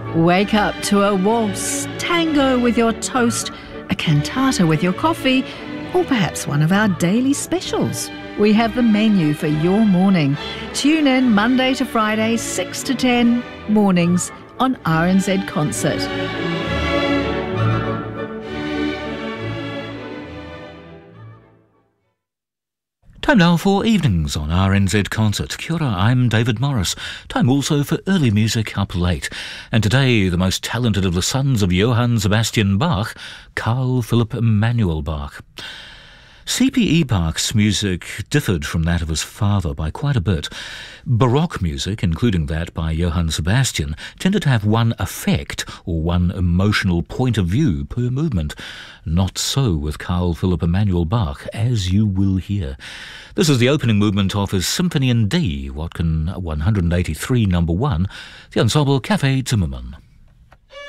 Wake up to a waltz, tango with your toast, a cantata with your coffee, or perhaps one of our daily specials. We have the menu for your morning. Tune in Monday to Friday, 6 to 10, mornings on RNZ Concert. Time now for evenings on RNZ Concert. Kia ora, I'm David Morris. Time also for early music up late. And today, the most talented of the sons of Johann Sebastian Bach, Carl Philipp Emanuel Bach. C.P.E. Bach's music differed from that of his father by quite a bit. Baroque music, including that by Johann Sebastian, tended to have one effect or one emotional point of view per movement. Not so with Carl Philipp Emanuel Bach, as you will hear. This is the opening movement of his Symphony in D, Watkin 183 No. 1, the ensemble Café Zimmermann.